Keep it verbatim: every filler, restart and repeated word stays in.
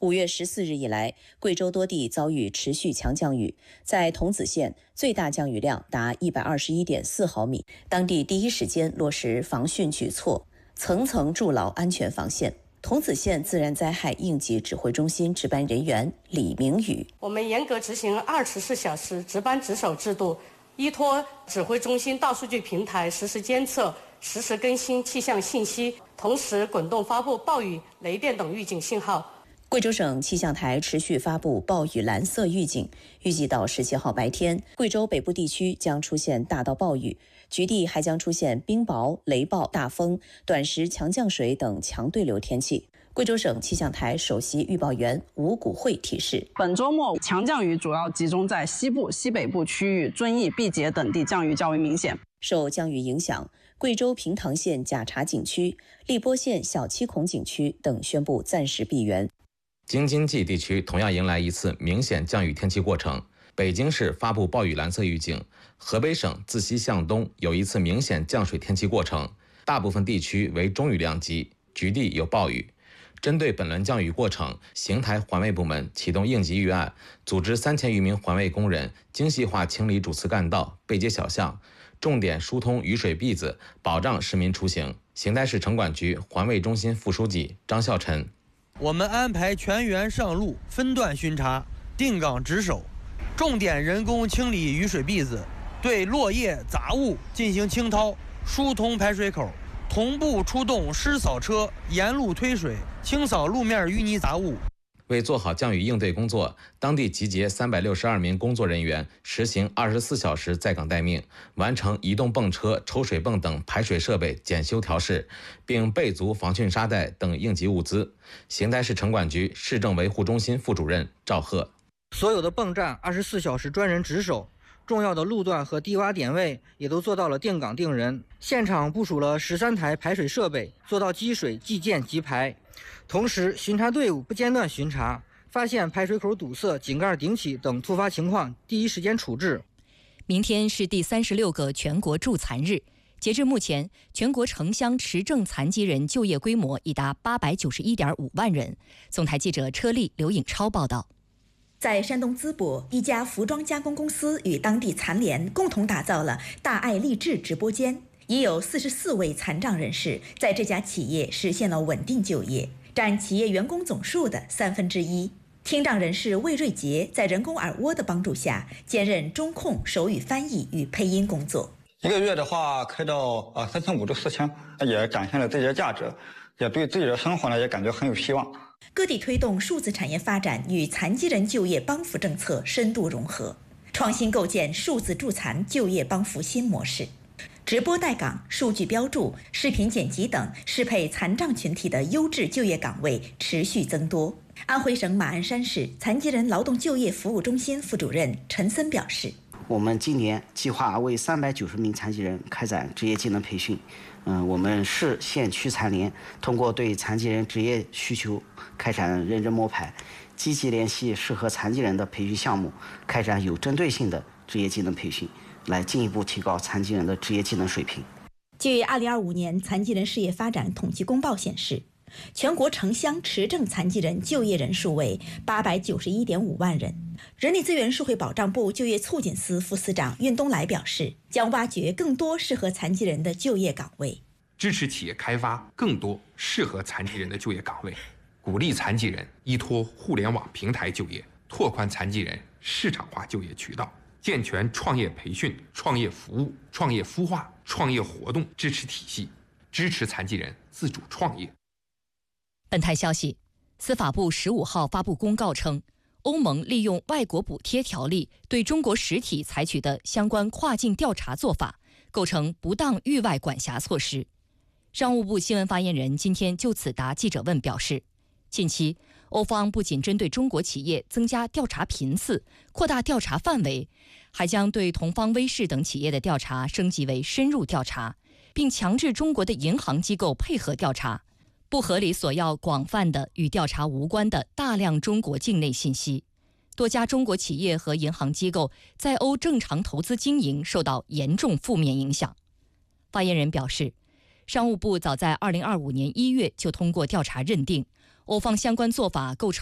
五月十四日以来，贵州多地遭遇持续强降雨，在桐梓县最大降雨量达一百二十一点四毫米，当地第一时间落实防汛举措，层层筑牢安全防线。桐梓县自然灾害应急指挥中心值班人员李明宇： 我们严格执行二十四小时值班值守制度，依托指挥中心大数据平台实时监测、实时更新气象信息，同时滚动发布暴雨、雷电等预警信号。 贵州省气象台持续发布暴雨蓝色预警，预计到十七号白天，贵州北部地区将出现大到暴雨，局地还将出现冰雹、雷暴、大风、短时强降水等强对流天气。贵州省气象台首席预报员吴谷慧提示， 本周末强降雨主要集中在西部、西北部区域，遵义、毕节等地降雨较为明显。 受降雨影响，贵州平塘县贾察景区、荔波县小七孔景区等宣布暂时闭园。 京津冀地区同样迎来一次明显降雨天气过程，北京市发布暴雨蓝色预警，河北省自西向东有一次明显降水天气过程，大部分地区为中雨量级，局地有暴雨。针对本轮降雨过程，邢台环卫部门启动应急预案，组织三千余名环卫工人精细化清理主次干道、背街小巷，重点疏通雨水篦子，保障市民出行。邢台市城管局环卫中心副书记张孝臣： 我们安排全员上路，分段巡查，定岗值守，重点人工清理雨水篦子，对落叶杂物进行清掏，疏通排水口，同步出动湿扫车沿路推水，清扫路面淤泥杂物。 为做好降雨应对工作，当地集结三百六十二名工作人员，实行二十四小时在岗待命，完成移动泵车、抽水泵等排水设备检修调试，并备足防汛沙袋等应急物资。邢台市城管局市政维护中心副主任赵贺： 所有的泵站二十四小时专人值守，重要的路段和低洼点位也都做到了定岗定人。现场部署了十三台排水设备，做到积水即建即排。同时，巡查队伍不间断巡查，发现排水口堵塞、井盖顶起等突发情况，第一时间处置。 明天是第三十六个全国助残日，截至目前，全国城乡持证残疾人就业规模已达八百九十一点五万人。总台记者车丽、刘颖超报道。 在山东淄博，一家服装加工公司与当地残联共同打造了大爱励志直播间，已有四十四位残障人士在这家企业实现了稳定就业，占企业员工总数的三分之一。听障人士魏瑞杰在人工耳蜗的帮助下，兼任中控、手语翻译与配音工作。 一个月的话开到啊三千五到四千，也展现了自己的价值，也对自己的生活呢也感觉很有希望。 各地推动数字产业发展与残疾人就业帮扶政策深度融合，创新构建数字助残就业帮扶新模式。直播带岗、数据标注、视频剪辑等适配残障群体的优质就业岗位持续增多。安徽省马鞍山市残疾人劳动就业服务中心副主任陈森表示， 我们今年计划为三百九十名残疾人开展职业技能培训。嗯，我们市县区残联通过对残疾人职业需求开展认真摸排，积极联系适合残疾人的培训项目，开展有针对性的职业技能培训，来进一步提高残疾人的职业技能水平。 据二零二五年残疾人事业发展统计公报显示，全国城乡持证残疾人就业人数为八百九十一点五万人。人力资源社会保障部就业促进司副司长运东来表示，将挖掘更多适合残疾人的就业岗位， 支持企业开发更多适合残疾人的就业岗位，鼓励残疾人依托互联网平台就业，拓宽残疾人市场化就业渠道，健全创业培训、创业服务、创业孵化、创业活动支持体系，支持残疾人自主创业。 本台消息，司法部十五号发布公告称，欧盟利用外国补贴条例对中国实体采取的相关跨境调查做法，构成不当域外管辖措施。商务部新闻发言人今天就此答记者问表示，近期欧方不仅针对中国企业增加调查频次、扩大调查范围，还将对同方威视等企业的调查升级为深入调查，并强制中国的银行机构配合调查，不合理索要广泛的与调查无关的大量中国境内信息。多家中国企业和银行机构在欧正常投资经营受到严重负面影响。发言人表示，商务部早在二零二五年一月就通过调查认定，欧方相关做法构成